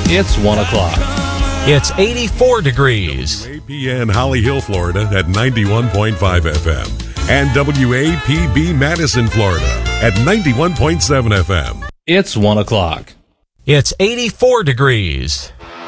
It's 1 o'clock. It's 84 degrees. WAPN Holly Hill, Florida at 91.5 FM. And WAPB Madison, Florida at 91.7 FM. It's 1 o'clock. It's 84 degrees.